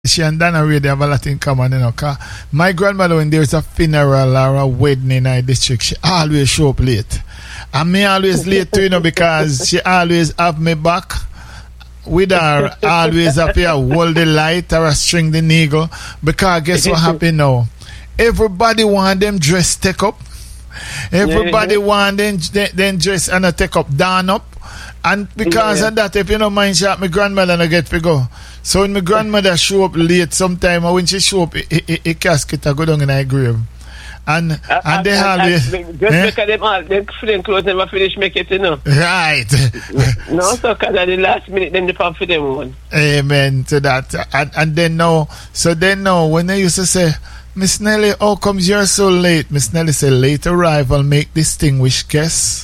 she and Dana Ray, they have a lot in common, you know. Cause my grandmother, when there's a funeral or a wedding in our district, she always show up late. And me always late too, you know, because she always have me back with her, always have to hold the light or string the needle. Because guess what happened now? Everybody want them dress take up. Everybody want them dress and take up, down up. And because of that, if you don't mind shot, my grandmother no get to go. So when my grandmother show up late sometime, or when she show up, a casket I go down in her grave. And they always just because them clothes never finish make it, you know. Right. No, so because at the last minute then they pop for them one. Amen to that. And then now, when they used to say, Miss Nelly, how comes you're so late? Miss Nelly said, late arrival make distinguished guests.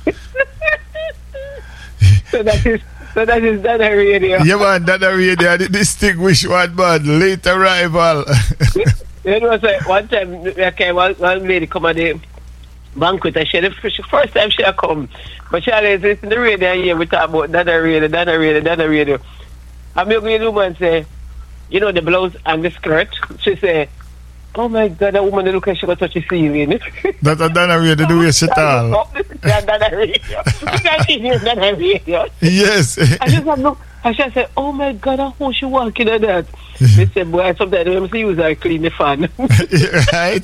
So that is Dana Radio. Yeah, man, Dana Radio, the distinguished one, man. Late arrival. It was like one time, okay, one lady come at the banquet, and she the first time she had come, but she always listen to the radio and hear we talk about Dana Radio. I'm going to the woman say, you know, the blouse and the skirt. She say, oh my God, that woman look like she got touch the ceiling. That's a Dana Radio, the way she talk. Dana Radio. Dana Radio. Yes. I just have look. I just said, oh my God, how she walking at that? They said, boy, sometimes when I see you, I clean the fan. Right?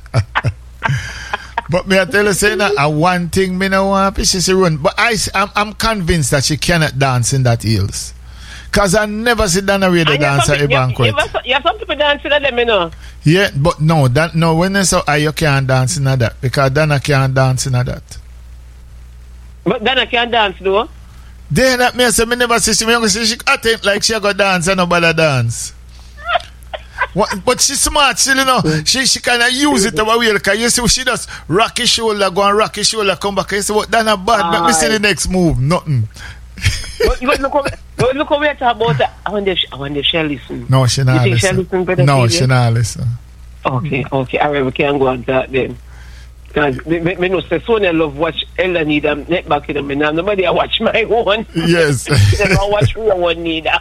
But me I tell you, say that one thing me no want she run. But I'm convinced that she cannot dance in that heels. Because I never see Dana Radio dance at a banquet. You have some people dancing at them, you know. Yeah, but no, when they say, you can't dance in that. Because Dana can't dance in that. But Dana can't dance, though? Then that me say, me never see she attempt like she go dance and nobody dance. But she's smart, she, you know. She kind of use it over here. Because you see, she does rock his shoulder, go and rock his shoulder, come back. You say, what, Dana bad, let me see the next move. Nothing. But look how we talk about that. I wonder if she listen. No, she not you listen. Think she listen No, she not listen. Okay. All right, we can go on that then. Because me know say Sonia love watch Ella need them neck back in them. Nobody I watch my own. Yes. Never watch your one neither.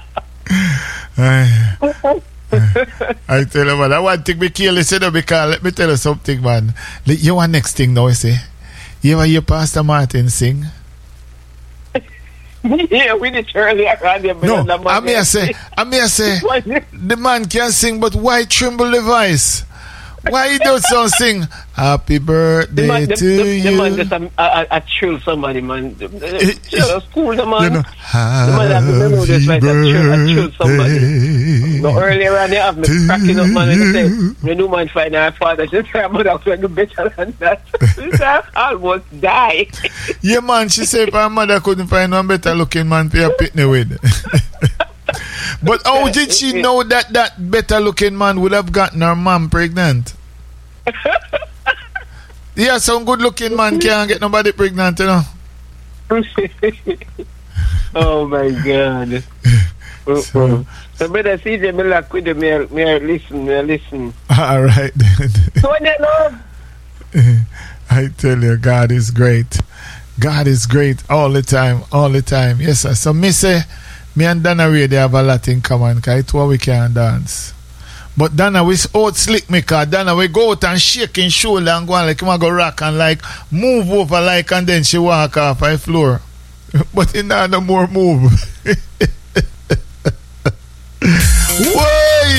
I tell you, man, I want to take me careless, you know, because let me tell you something, man. You want next thing now, you say? You ever hear Pastor Martin sing? Yeah, we did earlier. No, I may say, the man can sing, but why tremble the voice? Why he don't so sing? Happy birthday to you. The man just a chill somebody, man. School the man. You know, happy birthday somebody. No, earlier on they have me cracking up, man, and say, you know, man, find our father. She said, I'm going to do better than that. She said, I almost die. Yeah, man, she said, her mother couldn't find one better looking man to a pitney with. But how did she know that better looking man would have gotten her mom pregnant? Yeah, some good looking man can't get nobody pregnant, you know. Oh my God. So better see them like with them, me listen. All right. So love. I tell you, God is great. God is great all the time. Yes, sir. So me say, me and Dana Ray, they have a lot in common, because it's what we can dance. But Dana, we out slick me, because Dana, we go out and shake in shoulder and go on like, come go rock and like, move over like, and then she walk off the floor. But in no more move. Whoa!